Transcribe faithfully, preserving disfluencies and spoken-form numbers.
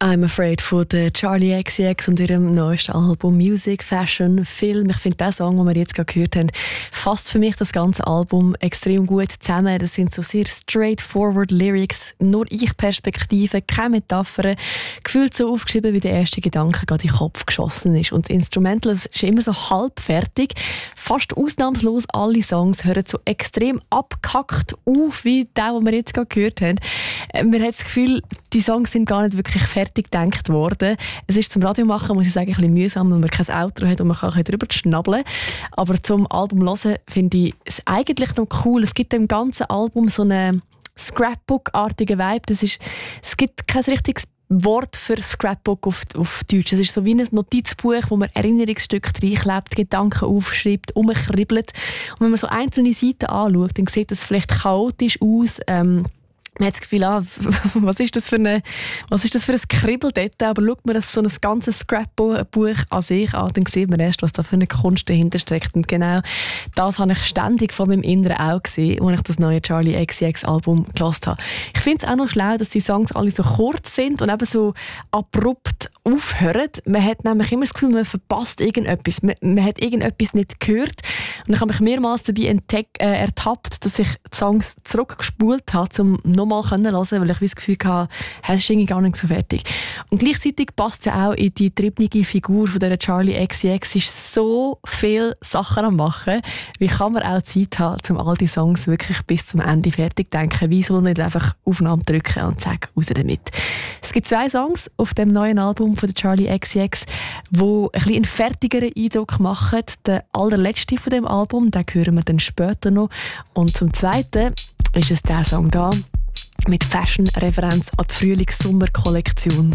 I'm Afraid von der Charli X C X und ihrem neuesten Album Music, Fashion, Film. Ich finde den Song, den wir jetzt gerade gehört haben, fasst für mich das ganze Album extrem gut zusammen. Das sind so sehr straightforward Lyrics, nur Ich-Perspektive, keine Metaphern, gefühlt so aufgeschrieben, wie der erste Gedanke gerade in den Kopf geschossen ist. Und das Instrumental ist immer so halb fertig. Fast ausnahmslos alle Songs hören so extrem abgehackt auf, wie der, den wir jetzt gerade gehört haben. Man hat das Gefühl, die Songs sind gar nicht wirklich fertig gedacht worden. Es ist zum Radio machen, muss ich sagen, ein bisschen mühsam, weil man kein Outro hat und man kann ein bisschen drüber schnabbeln. Aber zum Album hören finde ich es eigentlich noch cool. Es gibt dem ganzen Album so einen Scrapbook-artigen Vibe. Das ist, es gibt kein richtiges Wort für Scrapbook auf, auf Deutsch. Es ist so wie ein Notizbuch, wo man Erinnerungsstücke reinklebt, Gedanken aufschreibt, umkribbelt. Und wenn man so einzelne Seiten anschaut, dann sieht das vielleicht chaotisch aus. Ähm, Man hat das Gefühl, ah, was ist das für eine, was ist das für ein Kribbel dort? Aber schaut man das so ein ganzes Scrapbook an sich an, dann sieht man erst, was da für eine Kunst dahinter steckt. Und genau das habe ich ständig vor meinem inneren Auge gesehen, als ich das neue Charli X C X Album gehört habe. Ich finde es auch noch schlau, dass die Songs alle so kurz sind und eben so abrupt aufhören. Man hat nämlich immer das Gefühl, man verpasst irgendetwas. Man, man hat irgendetwas nicht gehört. Und ich habe mich mehrmals dabei entdeck, äh, ertappt, dass ich die Songs zurückgespult habe, um nochmal hören zu können, weil ich das Gefühl hatte, es ist irgendwie gar nicht so fertig. Und gleichzeitig passt es ja auch in die triebige Figur von dieser Charli X C X. Es ist so viele Sachen am Machen. Wie kann man auch Zeit haben, um all die Songs wirklich bis zum Ende fertig zu denken? Wie soll man nicht einfach Aufnahme drücken und sagen, raus damit? Es gibt zwei Songs auf dem neuen Album von der Charli X C X, die ein bisschen einen fertigeren Eindruck machen. Der allerletzte von dem Album, den hören wir dann später noch. Und zum Zweiten ist es der Song da mit Fashion-Referenz an die Frühlings-Sommer-Kollektion.